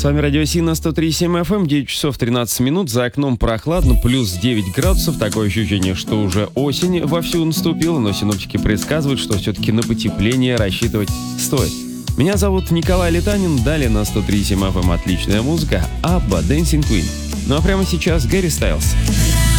вами Радио Си на 103.7 FM, 9 часов 13 минут, за окном прохладно, плюс 9 градусов, такое ощущение, что уже осень вовсю наступила, но синоптики предсказывают, что все-таки на потепление рассчитывать стоит. Меня зовут Николай Летанин, далее на 103.7 FM отличная музыка, Abba, Dancing Queen. Ну а прямо сейчас Гарри Стайлз.